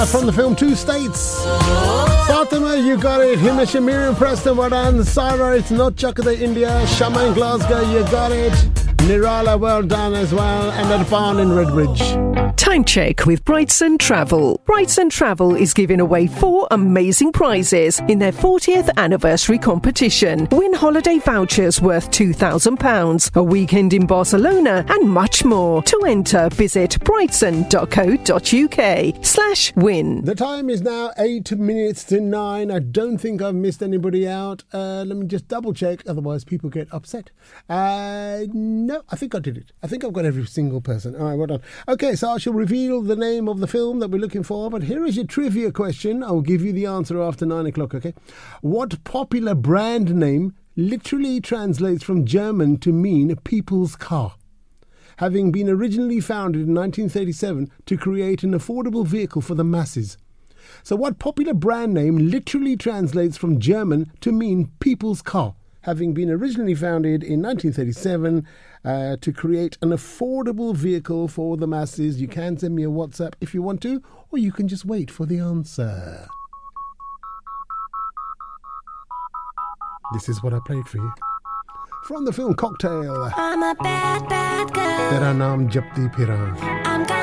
From the film Two States. Fatima, you got it. Himesh and Miriam Preston, well done. Sarah, it's not Jakarta, India. Shama in Glasgow, you got it. Nirala, well done as well. And Arfan in Redbridge. Time check with Brightson Travel. Brightson Travel is giving away 4 amazing prizes in their 40th anniversary competition. Win holiday vouchers worth £2,000, a weekend in Barcelona, and much more. To enter, visit brightson.co.uk/win. The time is now 8 minutes to 9. I don't think I've missed anybody out. Let me just double check, otherwise people get upset. No, I think I did it. I think I've got every single person. All right, well done. Okay, so I shall reveal the name of the film that we're looking for, but here is your trivia question. I'll give you the answer after 9 o'clock, okay? What popular brand name literally translates from German to mean people's car, having been originally founded in 1937 to create an affordable vehicle for the masses? So what popular brand name literally translates from German to mean people's car, having been originally founded in 1937 to create an affordable vehicle for the masses? You can send me a WhatsApp if you want to, or you can just wait for the answer. This is what I played for you. From the film Cocktail. I'm a bad, bad girl. Tera naam Japti Phiran.